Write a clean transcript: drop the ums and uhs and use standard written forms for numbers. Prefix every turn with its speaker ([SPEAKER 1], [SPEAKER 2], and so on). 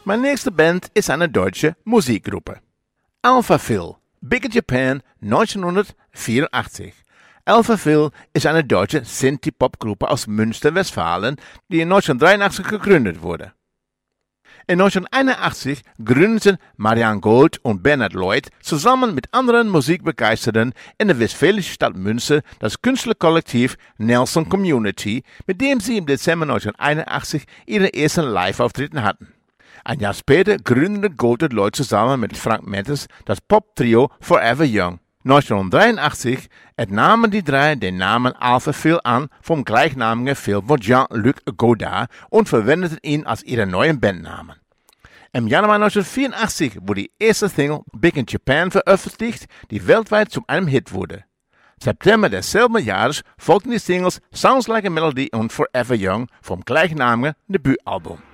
[SPEAKER 1] Mijn nächste Band ist eine deutsche Musikgruppe. Alpha Phil, Big in Japan, 1984. Alpha Phil ist eine deutsche Synthie-Pop-Gruppe aus Münster, Westfalen, die in 1983 gegründet wurde. In 1981 gründeten Marianne Gold und Bernhard Lloyd zusammen mit anderen Musikbegeisterten in der westfälischen Stadt Münster das Künstlerkollektiv Nelson Community, mit dem sie im Dezember 1981 ihre ersten Live-Auftritte hatten. Ein Jahr später gründete Gold und Lloyd zusammen mit Frank Mendes das Pop-Trio Forever Young. 1983 entnahmen die drei den Namen Alpha Phil an vom gleichnamigen Film von Jean-Luc Godard und verwendeten ihn als ihren neuen Bandnamen. Im Januar 1984 wurde die erste Single Big in Japan veröffentlicht, die weltweit zu einem Hit wurde. September desselben Jahres folgten die Singles Sounds Like a Melody und Forever Young vom gleichnamigen Debütalbum.